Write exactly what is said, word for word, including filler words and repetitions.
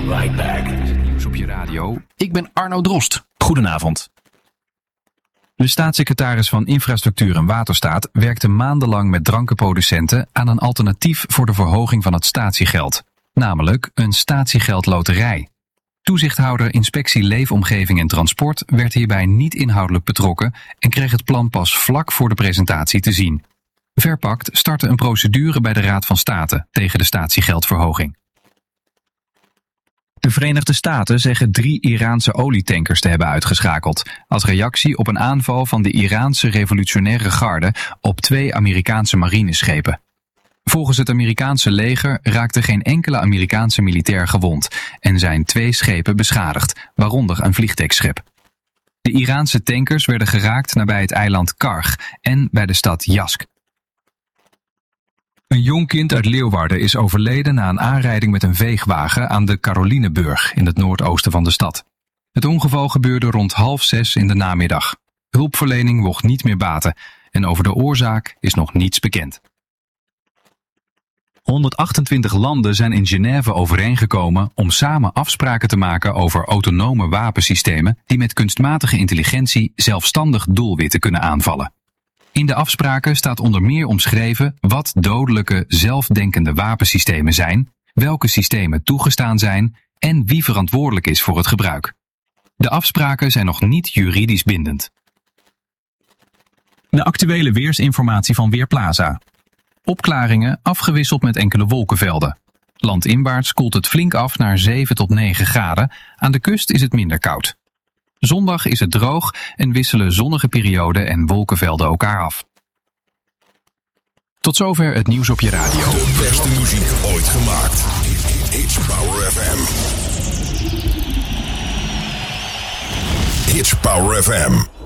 right back. Nieuws op je radio. Ik ben Arno Drost. Goedenavond. De staatssecretaris van Infrastructuur en Waterstaat werkte maandenlang met drankenproducenten aan een alternatief voor de verhoging van het statiegeld. Namelijk een statiegeldloterij. Toezichthouder Inspectie Leefomgeving en Transport werd hierbij niet inhoudelijk betrokken en kreeg het plan pas vlak voor de presentatie te zien. Verpakt startte een procedure bij de Raad van State tegen de statiegeldverhoging. De Verenigde Staten zeggen drie Iraanse olietankers te hebben uitgeschakeld, als reactie op een aanval van de Iraanse revolutionaire garde op twee Amerikaanse marineschepen. Volgens het Amerikaanse leger raakte geen enkele Amerikaanse militair gewond en zijn twee schepen beschadigd, waaronder een vliegdekschip. De Iraanse tankers werden geraakt nabij het eiland Karg en bij de stad Yazd. Een jong kind uit Leeuwarden is overleden na een aanrijding met een veegwagen aan de Carolineburg in het noordoosten van de stad. Het ongeval gebeurde rond half zes in de namiddag. Hulpverlening mocht niet meer baten en over de oorzaak is nog niets bekend. honderdachtentwintig landen zijn in Genève overeengekomen om samen afspraken te maken over autonome wapensystemen die met kunstmatige intelligentie zelfstandig doelwitten kunnen aanvallen. In de afspraken staat onder meer omschreven wat dodelijke, zelfdenkende wapensystemen zijn, welke systemen toegestaan zijn en wie verantwoordelijk is voor het gebruik. De afspraken zijn nog niet juridisch bindend. De actuele weersinformatie van Weerplaza. Opklaringen afgewisseld met enkele wolkenvelden. Landinwaarts koelt het flink af naar zeven tot negen graden. Aan de kust is het minder koud. Zondag is het droog en wisselen zonnige perioden en wolkenvelden elkaar af. Tot zover het nieuws op je radio. De beste muziek ooit gemaakt. Hits Power F M. Hits Power F M.